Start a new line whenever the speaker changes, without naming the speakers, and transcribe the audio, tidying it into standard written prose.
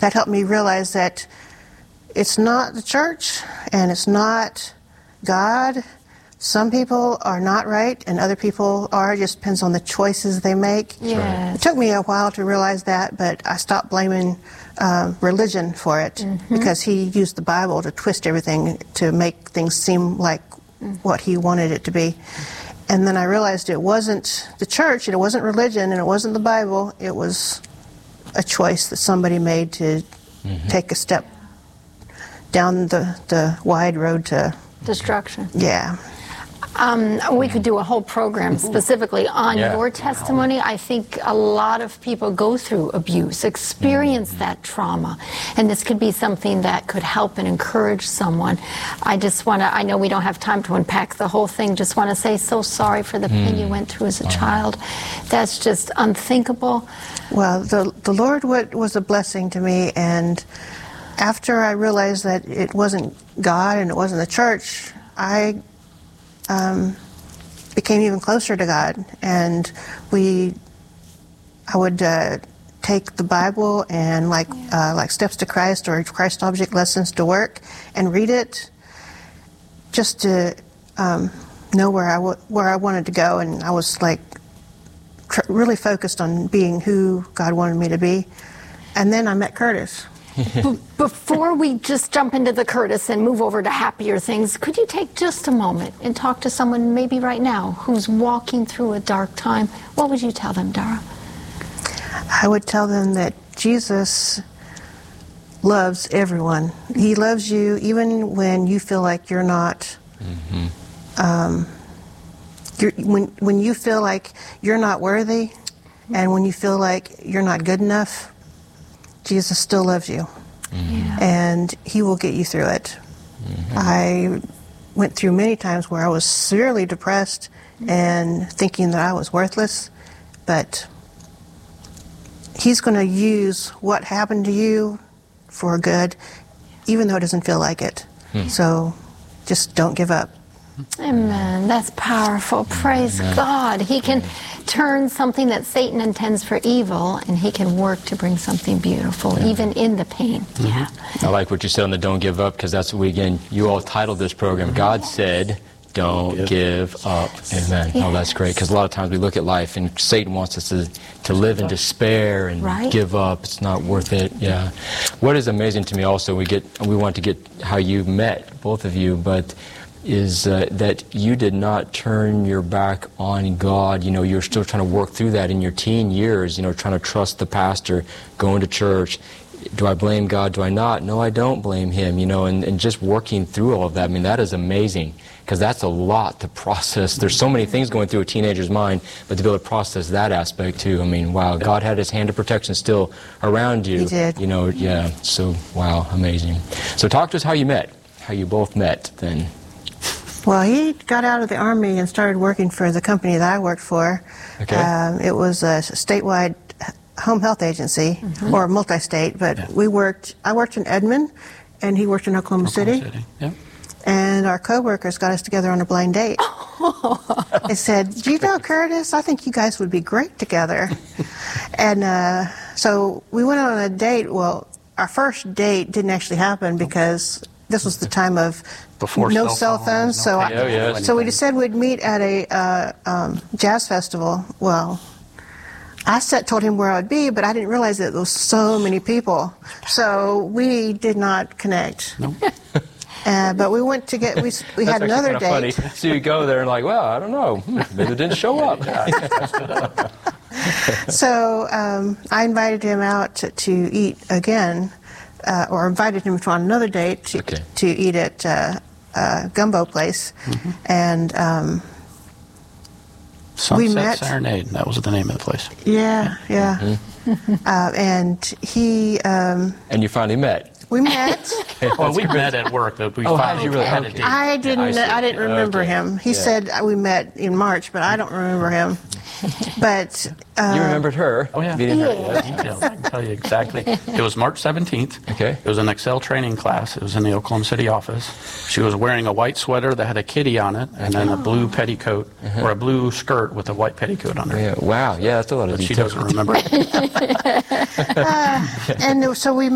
that helped me realize that it's not the church and it's not God. Some people are not right and other people are. It just depends on the choices they make.
Yes.
It took me a while to realize that, but I stopped blaming religion for it because he used the Bible to twist everything to make things seem like what he wanted it to be. And then I realized it wasn't the church, it wasn't religion, and it wasn't the Bible. It was a choice that somebody made to take a step down the wide road to
destruction.
Yeah.
We could do a whole program specifically on your testimony. I think a lot of people go through abuse, experience that trauma, and this could be something that could help and encourage someone. I just want to, I know we don't have time to unpack the whole thing, just want to say so sorry for the pain you went through as a child. That's just unthinkable.
Well, the Lord was a blessing to me, and after I realized that it wasn't God and it wasn't the church, I became even closer to God, and I would take the Bible and like Steps to Christ or Christ Object Lessons to work and read it just to know where I wanted to go, and I was like really focused on being who God wanted me to be. And then I met Curtis.
Before we just jump into the Curtis and move over to happier things, could you take just a moment and talk to someone maybe right now who's walking through a dark time? What would you tell them, Dara?
I would tell them that Jesus loves everyone. He loves you even when you feel like you're not. When you feel like you're not worthy, and when you feel like you're not good enough, Jesus still loves you, and he will get you through it. I went through many times where I was severely depressed and thinking that I was worthless, but he's going to use what happened to you for good, even though it doesn't feel like it. So just don't give up.
Amen. That's powerful. Praise God. He can turn something that Satan intends for evil, and he can work to bring something beautiful, even in the pain.
I like what you said on the don't give up, because that's what you all titled this program. God said, don't give up. Amen. Oh, that's great, because a lot of times we look at life and Satan wants us to live in despair and give up. It's not worth it. Yeah. What is amazing to me also, we want to get how you met, both of you, but is that you did not turn your back on God. You know, you're still trying to work through that in your teen years, you know, trying to trust the pastor, going to church. Do I blame God? Do I not? No, I don't blame him, you know, and just working through all of that. I mean, that is amazing, because that's a lot to process. There's so many things going through a teenager's mind, but to be able to process that aspect too, I mean, wow, God had his hand of protection still around you.
He did.
You know, yeah, so, wow, amazing. So talk to us how you met, how you both met then.
Well, he got out of the Army and started working for the company that I worked for.
Okay.
It was a statewide home health agency, or multi-state, but I worked in Edmond, and he worked in Oklahoma City.
Yep.
And our co-workers got us together on a blind date. They said, do you know Curtis? I think you guys would be great together. And so we went on a date. Well, our first date didn't actually happen because this was the time of
before
no cell phones. So, so we just said we'd meet at a jazz festival. Well, I told him where I would be, but I didn't realize that there was so many people. So we did not connect.
Nope.
But we went to we had another date.
Funny. So you go there and like, well, I don't know, maybe it didn't show up.
So I invited him out to eat again, or invited him to on another date to eat at a gumbo place, and
Sunset
we met.
Serenade, that was the name of the place.
Yeah. And he.
And you finally met.
We met.
Well, we met at work, but we finally had a date.
I didn't remember him. He said we met in March, but I don't remember him. But
you remembered her.
Oh, yeah. Details. I can tell you exactly. It was March 17th.
Okay.
It was an Excel training class. It was in the Oklahoma City office. She was wearing a white sweater that had a kitty on it, and then a blue petticoat, or a blue skirt with a white petticoat under it.
Yeah. Wow. Yeah, that's a lot of
But she
details.
doesn't remember.
and so we